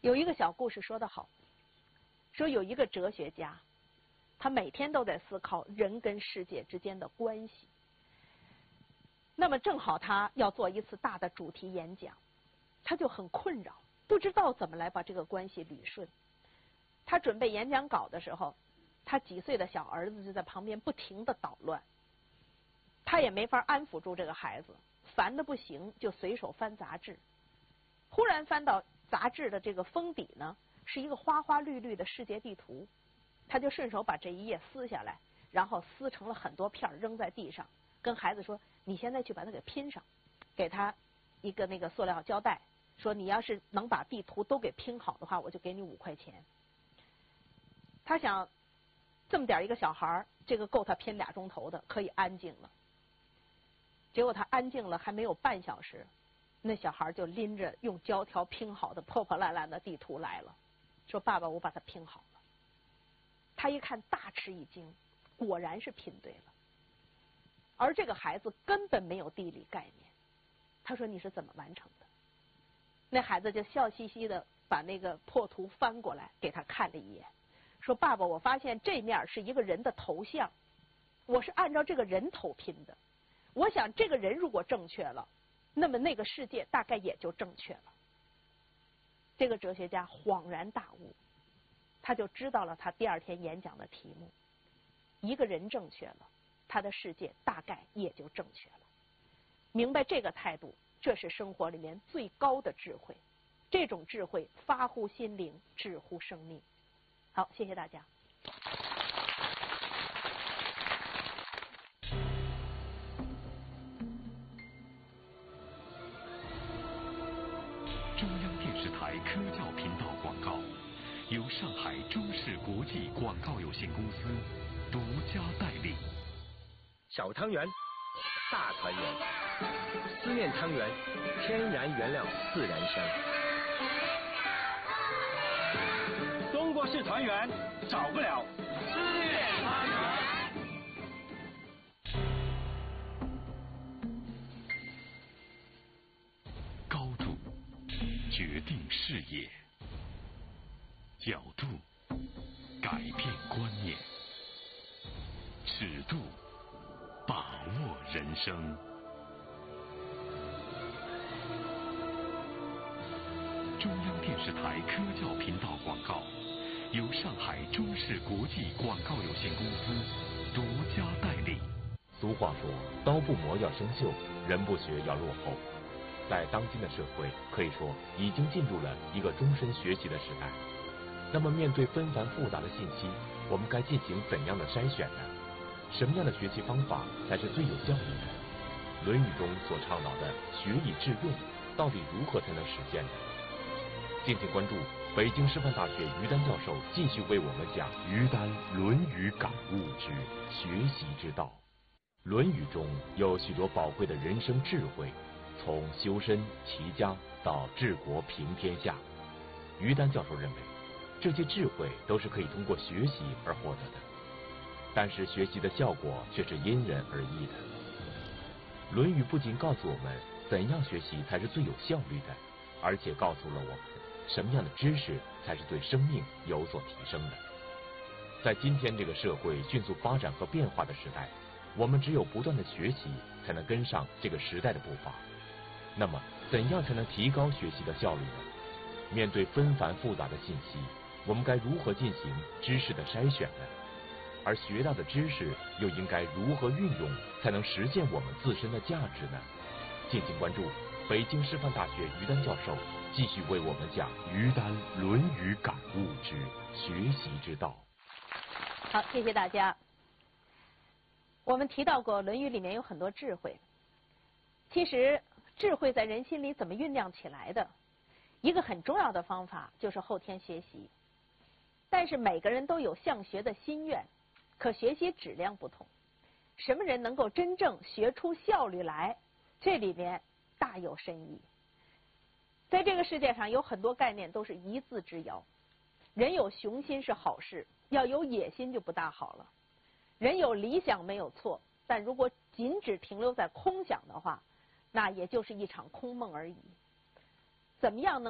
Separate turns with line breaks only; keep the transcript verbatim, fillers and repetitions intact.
有一个小故事说得好，说有一个哲学家，他每天都在思考人跟世界之间的关系。那么正好他要做一次大的主题演讲，他就很困扰，不知道怎么来把这个关系捋顺。他准备演讲稿的时候，他几岁的小儿子就在旁边不停地捣乱，他也没法安抚住这个孩子，烦得不行，就随手翻杂志。忽然翻到杂志的这个封底呢，是一个花花绿绿的世界地图，他就顺手把这一页撕下来，然后撕成了很多片扔在地上，跟孩子说：“你现在去把它给拼上。”给他一个那个塑料胶带，说：“你要是能把地图都给拼好的话，我就给你五块钱。”他想，这么点一个小孩，这个够他拼俩钟头的，可以安静了。结果他安静了还没有半小时，那小孩就拎着用胶条拼好的破破烂烂的地图来了，说：“爸爸，我把它拼好了。”他一看大吃一惊，果然是拼对了。而这个孩子根本没有地理概念，他说：“你是怎么完成的？”那孩子就笑嘻嘻的把那个破图翻过来给他看了一眼，说：“爸爸，我发现这面是一个人的头像，我是按照这个人头拼的。我想这个人如果正确了，那么那个世界大概也就正确了。”这个哲学家恍然大悟，他就知道了他第二天演讲的题目：一个人正确了，他的世界大概也就正确了。明白这个态度，这是生活里面最高的智慧。这种智慧发乎心灵，至乎生命。好，谢谢大家。
中央电视台科教频道广告由上海中视国际广告有限公司独家代理。
小汤圆，大团圆，思念汤圆，天然原料，自然香。
中国式团圆少不了思念汤圆。
高度决定视野，角度改变观念，尺度把握人生。中央电视台科教频道广告由上海中视国际广告有限公司独家代理。
俗话说，刀不磨要生锈，人不学要落后。在当今的社会，可以说已经进入了一个终身学习的时代。那么面对纷繁复杂的信息，我们该进行怎样的筛选呢？什么样的学习方法才是最有效率的？《论语》中所倡导的学以致用，到底如何才能实现呢？敬请关注北京师范大学于丹教授继续为我们讲于丹《论语》感悟之学习之道。《论语》中有许多宝贵的人生智慧，从修身齐家到治国平天下，于丹教授认为这些智慧都是可以通过学习而获得的，但是学习的效果却是因人而异的。《论语》不仅告诉我们怎样学习才是最有效率的，而且告诉了我们什么样的知识才是对生命有所提升的。在今天这个社会迅速发展和变化的时代，我们只有不断的学习，才能跟上这个时代的步伐。那么，怎样才能提高学习的效率呢？面对纷繁复杂的信息，我们该如何进行知识的筛选呢？而学到的知识又应该如何运用，才能实现我们自身的价值呢？敬请关注北京师范大学于丹教授继续为我们讲于丹《论语》感悟之学习之道。
好，谢谢大家。我们提到过《论语》里面有很多智慧，其实智慧在人心里怎么酝酿起来的？一个很重要的方法就是后天学习。但是每个人都有向学的心愿，可学习质量不同。什么人能够真正学出效率来？这里面大有深意。在这个世界上有很多概念都是一字之遥。人有雄心是好事，要有野心就不大好了。人有理想没有错，但如果仅只停留在空想的话，那也就是一场空梦而已。怎么样能